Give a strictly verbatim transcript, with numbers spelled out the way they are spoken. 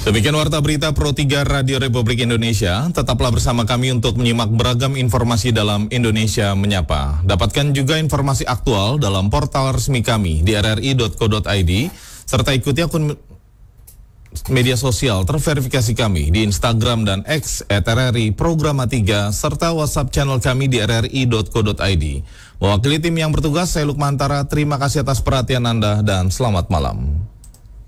Demikian Warta Berita Pro tiga Radio Republik Indonesia. Tetaplah bersama kami untuk menyimak beragam informasi dalam Indonesia Menyapa. Dapatkan juga informasi aktual dalam portal resmi kami di r r i dot co dot i d, serta ikuti akun media sosial terverifikasi kami di Instagram dan X et r r i Programa tiga, serta WhatsApp channel kami di r r i dot co dot i d. Mewakili tim yang bertugas, saya Lukmantara. Terima kasih atas perhatian Anda dan selamat malam.